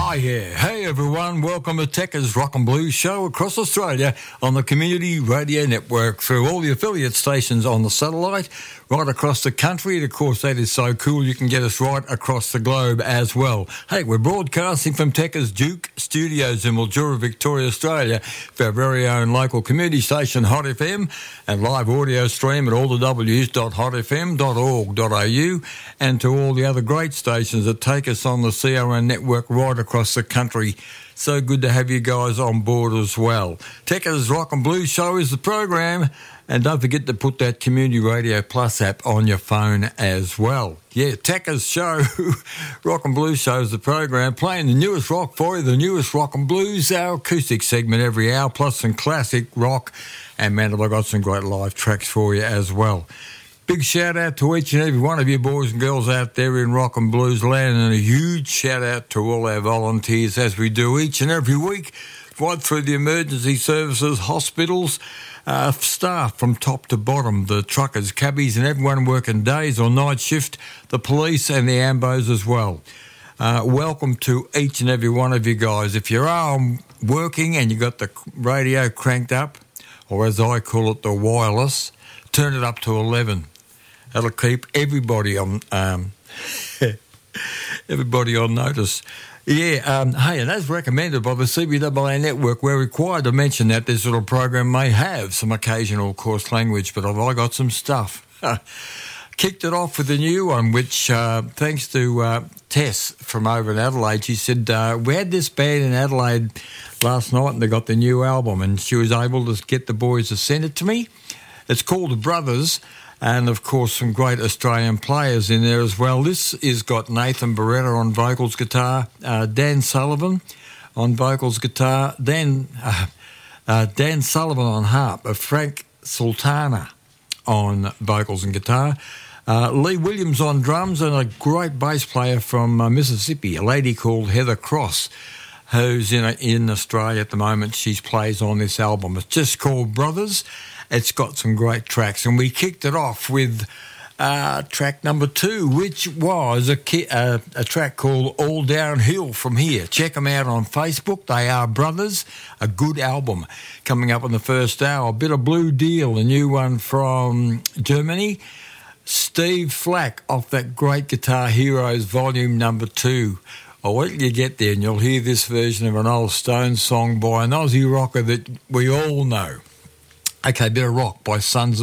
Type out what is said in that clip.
Oh yeah, hey everyone, welcome to Techers Rock and Blues Show across Australia on the Community Radio Network through all the affiliate stations on the satellite, right across the country. And of course that is so cool you can get us right across the globe as well. Hey, we're broadcasting from Techers Duke Studios in Mildura, Victoria, Australia for our very own local community station Hot FM, and live audio stream at allthews.hotfm.org.au, and to all the other great stations that take us on the CRN network right across the country. So good to have you guys on board as well. Techers Rock and Blues Show is the program, and don't forget to put that Community Radio Plus app on your phone as well. Yeah, Techers Show, Rock and Blues Show is the program, playing the newest rock for you, the newest rock and blues, our acoustic segment every hour, plus some classic rock, and man, have I got some great live tracks for you as well. Big shout out to each and every one of you boys and girls out there in rock and blues land, and a huge shout out to all our volunteers as we do each and every week, right through the emergency services, hospitals, staff from top to bottom, the truckers, cabbies and everyone working days or night shift, the police and the ambos as well. Welcome to each and every one of you guys. If you are working and you got the radio cranked up, or as I call it, the wireless, turn it up to 11. That'll keep everybody on everybody on notice. Yeah, hey, and as recommended by the CBAA network, we're required to mention that this little program may have some occasional coarse language, but have I got some stuff. Kicked it off with a new one, which, thanks to Tess from over in Adelaide, she said, we had this band in Adelaide last night and they got the new album, and she was able to get the boys to send it to me. It's called The Brothers, and of course some great Australian players in there as well. This has got Nathan Beretta on vocals guitar, Dan Sullivan on vocals guitar, then Dan Sullivan on harp, Frank Sultana on vocals and guitar, Lee Williams on drums, and a great bass player from Mississippi, a lady called Heather Cross, who's in Australia at the moment. She plays on this album. It's just called Brothers. It's got some great tracks, and we kicked it off with track number 2, which was a track called All Downhill From Here. Check them out on Facebook. They are Brothers, a good album. Coming up in the first hour, a bit of Blue Deal, a new one from Germany. Steve Flack off that great Guitar Heroes Volume number 2. I'll wait till you get there and you'll hear this version of an old Stones song by an Aussie rocker that we all know. Okay, bit of rock by Sons of